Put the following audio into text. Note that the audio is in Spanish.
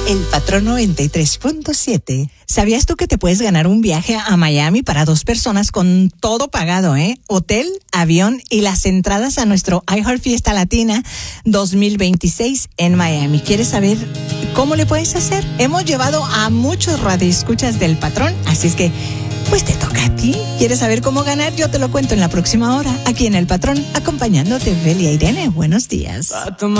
El Patrón 93.7. ¿Sabías tú que te puedes ganar un viaje a Miami para 2 personas con todo pagado, Hotel, avión y las entradas a nuestro iHeart Fiesta Latina 2026 en Miami. ¿Quieres saber cómo le puedes hacer? Hemos llevado a muchos radioescuchas del Patrón, así es que pues te toca a ti. ¿Quieres saber cómo ganar? Yo te lo cuento en la próxima hora, aquí en El Patrón, acompañándote, Belia Irene. Buenos días.